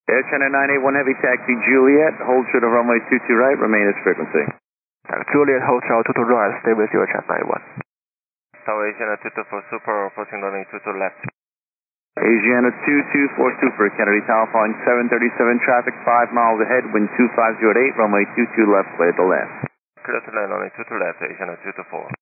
Air China 981 Heavy Taxi Juliet, hold short of runway 22 right, remain as frequency. Juliet, hold short 22 right, stay with you, China 981. Tower Asiana 224 Super, approaching runway 22 left. Asiana 224 Super, Kennedy Tower, following 737 traffic, 5 miles ahead, wind 2508, runway 22 left, clear to land. Clear to land, runway 22 left, Asiana 224.